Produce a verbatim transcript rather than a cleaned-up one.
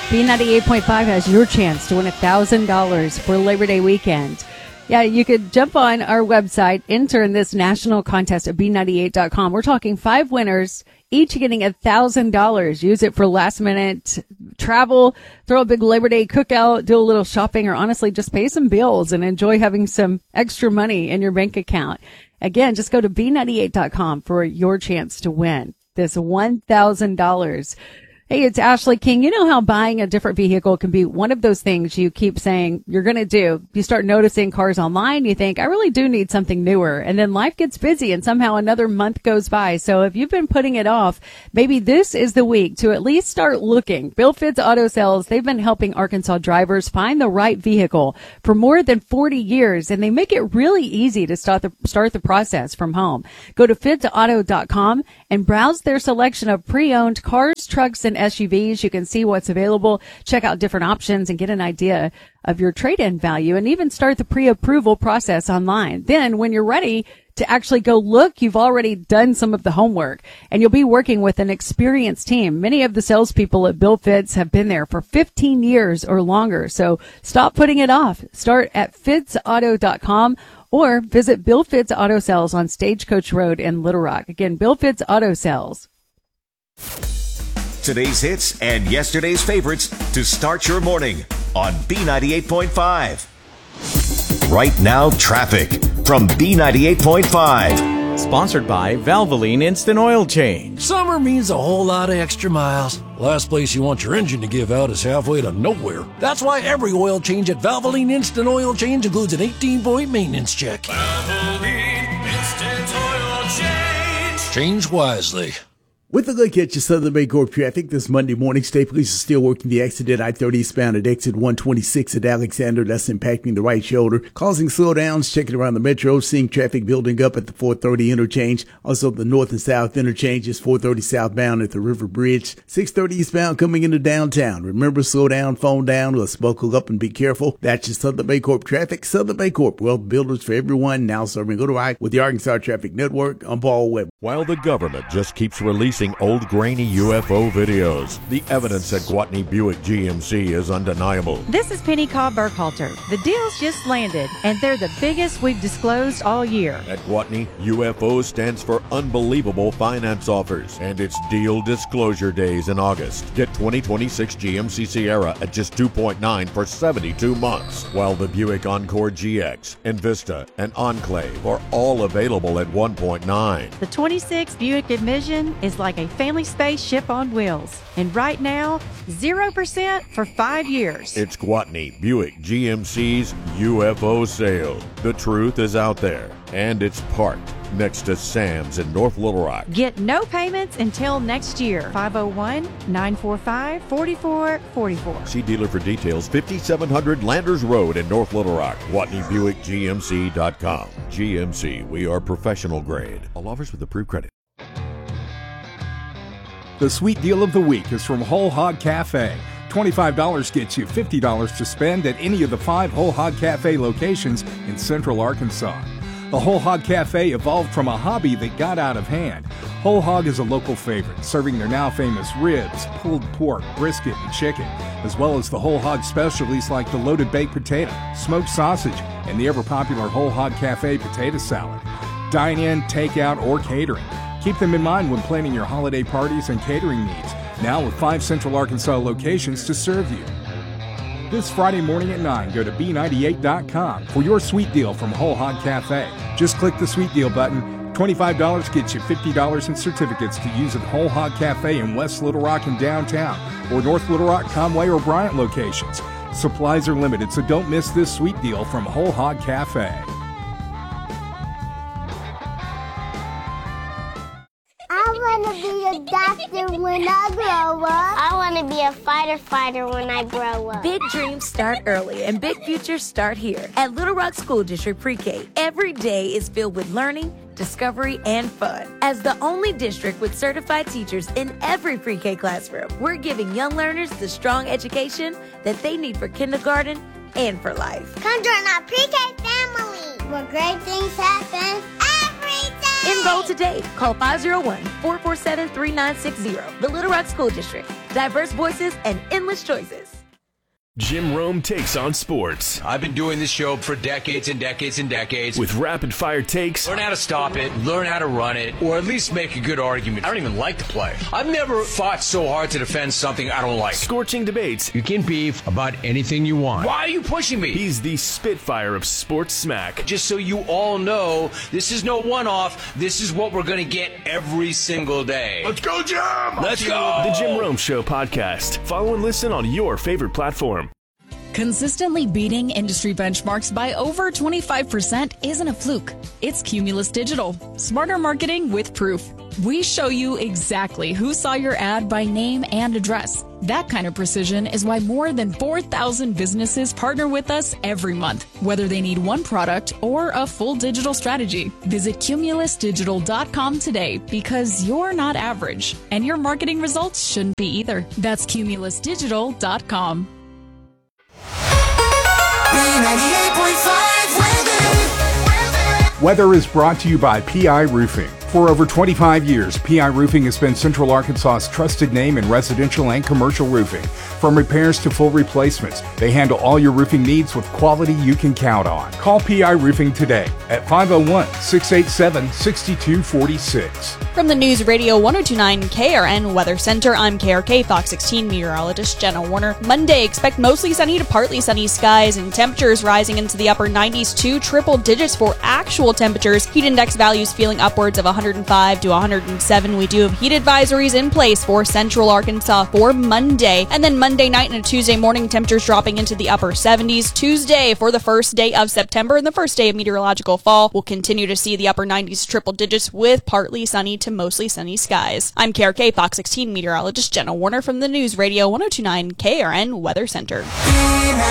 B ninety-eight point five has your chance to win one thousand dollars for Labor Day weekend. Yeah, you could jump on our website, enter in this national contest at B ninety-eight dot com. We're talking five winners, each getting one thousand dollars. Use it for last-minute travel, throw a big Labor Day cookout, do a little shopping, or honestly just pay some bills and enjoy having some extra money in your bank account. Again, just go to B ninety-eight dot com for your chance to win this one thousand dollars. Hey, it's Ashley King. You know how buying a different vehicle can be one of those things you keep saying you're going to do. You start noticing cars online. You think, I really do need something newer. And then life gets busy and somehow another month goes by. So if you've been putting it off, maybe this is the week to at least start looking. Bill Fitz Auto Sales, they've been helping Arkansas drivers find the right vehicle for more than forty years. And they make it really easy to start the, start the process from home. Go to fitz auto dot com and browse their selection of pre-owned cars, trucks, and S U Vs. You can see what's available, check out different options, and get an idea of your trade-in value, and even start the pre-approval process online. Then, when you're ready to actually go look, you've already done some of the homework, and you'll be working with an experienced team. Many of the salespeople at Bill Fitz have been there for fifteen years or longer, so stop putting it off. Start at fitz auto dot com or visit Bill Fitz Auto Sales on Stagecoach Road in Little Rock. Again, Bill Fitz Auto Sales. Today's hits and yesterday's favorites to start your morning on B ninety-eight point five. Right now, traffic from B ninety-eight point five. Sponsored by Valvoline Instant Oil Change. Summer means a whole lot of extra miles. Last place you want your engine to give out is halfway to nowhere. That's why every oil change at Valvoline Instant Oil Change includes an eighteen-point maintenance check. Valvoline Instant Oil Change. Change wisely. With a look at your Southern Baycorp traffic this Monday morning, state police are still working the accident I thirty eastbound at exit one twenty-six at Alexander. That's impacting the right shoulder, causing slowdowns. Checking around the metro, seeing traffic building up at the four thirty interchange. Also, the north and south interchanges, four thirty southbound at the River Bridge, six thirty eastbound coming into downtown. Remember, slow down, phone down, let's buckle up and be careful. That's your Southern Baycorp traffic. Southern Baycorp, wealth builders for everyone, now serving Little Rock with the Arkansas Traffic Network. I'm Paul Webb. While the government just keeps releasing old grainy U F O videos, the evidence at Gwatney Buick G M C is undeniable. This is Penny Cobb Burkhalter. The deal's just landed, and they're the biggest we've disclosed all year. At Gwatney, U F O stands for Unbelievable Finance Offers, and it's Deal Disclosure Days in August. Get twenty twenty-six G M C Sierra at just two point nine for seventy-two months, while the Buick Encore G X, Envista, and Enclave are all available at one point nine. The twenty-six Buick Envision is like a family spaceship on wheels. And right now, zero percent for five years. It's Gwatney Buick G M C's U F O sale. The truth is out there, and it's parked next to Sam's in North Little Rock. Get no payments until next year. five oh one, nine four five, four four four four. See dealer for details. fifty-seven hundred Landers Road in North Little Rock. Gwatney Buick G M C dot com. G M C, we are professional grade. All offers with approved credit. The sweet deal of the week is from Whole Hog Cafe. twenty-five dollars gets you fifty dollars to spend at any of the five Whole Hog Cafe locations in Central Arkansas. The Whole Hog Cafe evolved from a hobby that got out of hand. Whole Hog is a local favorite, serving their now famous ribs, pulled pork, brisket, and chicken, as well as the Whole Hog specialties like the loaded baked potato, smoked sausage, and the ever-popular Whole Hog Cafe potato salad. Dine in, takeout, or catering. Keep them in mind when planning your holiday parties and catering needs, now with five Central Arkansas locations to serve you. This Friday morning at nine, go to B ninety-eight dot com for your sweet deal from Whole Hog Cafe. Just click the sweet deal button. twenty-five dollars gets you fifty dollars in certificates to use at Whole Hog Cafe in West Little Rock and downtown, or North Little Rock, Conway, or Bryant locations. Supplies are limited, so don't miss this sweet deal from Whole Hog Cafe. I want to be a doctor when I grow up. I want to be a fighter fighter when I grow up. Big dreams start early and big futures start here. At Little Rock School District Pre-K, every day is filled with learning, discovery, and fun. As the only district with certified teachers in every pre-K classroom, we're giving young learners the strong education that they need for kindergarten and for life. Come join our pre-K family, where great things happen every day. Enroll today. Call five oh one, four four seven, three nine six zero. The Little Rock School District. Diverse voices and endless choices. Jim Rome takes on sports. I've been doing this show for decades and decades and decades. With rapid-fire takes. Learn how to stop it, learn how to run it, or at least make a good argument. I don't even like to play. I've never fought so hard to defend something I don't like. Scorching debates. You can beef about anything you want. Why are you pushing me? He's the Spitfire of sports smack. Just so you all know, this is no one-off. This is what we're going to get every single day. Let's go, Jim! Let's go! The Jim Rome Show podcast. Follow and listen on your favorite platform. Consistently beating industry benchmarks by over twenty-five percent isn't a fluke. It's Cumulus Digital. Smarter marketing with proof. We show you exactly who saw your ad by name and address. That kind of precision is why more than four thousand businesses partner with us every month, whether they need one product or a full digital strategy. Visit cumulus digital dot com today because you're not average, and your marketing results shouldn't be either. That's cumulus digital dot com. Weather is brought to you by P I Roofing. For over twenty-five years, P I Roofing has been Central Arkansas's trusted name in residential and commercial roofing. From repairs to full replacements, they handle all your roofing needs with quality you can count on. Call P I Roofing today at five oh one, six eight seven, six two four six. From the News Radio one oh two point nine K R N Weather Center, I'm K R K Fox sixteen meteorologist Jenna Warner. Monday, expect mostly sunny to partly sunny skies and temperatures rising into the upper nineties to triple digits for actual temperatures. Heat index values feeling upwards of one hundred five to one hundred seven. We do have heat advisories in place for Central Arkansas for Monday. And then Monday night and Tuesday morning, temperatures dropping into the upper seventies. Tuesday for the first day of September and the first day of meteorological fall, we'll continue to see the upper nineties to triple digits with partly sunny to mostly sunny skies. I'm K R K Fox sixteen meteorologist Jenna Warner from the News Radio one oh two point nine K R N Weather Center.